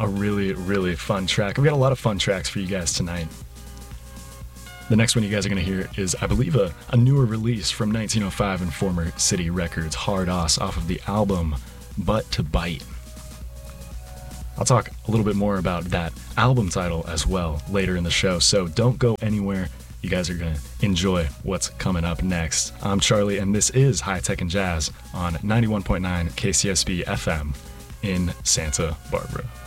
a really, really fun track. We've got a lot of fun tracks for you guys tonight. The next one you guys are going to hear is, I believe, a newer release from 1905 and Former City Records, Hard Ass, off of the album Butt to Bite. I'll talk a little bit more about that album title as well later in the show, so don't go anywhere. You guys are going to enjoy what's coming up next. I'm Charlie, and this is High Tech and Jazz on 91.9 KCSB FM in Santa Barbara.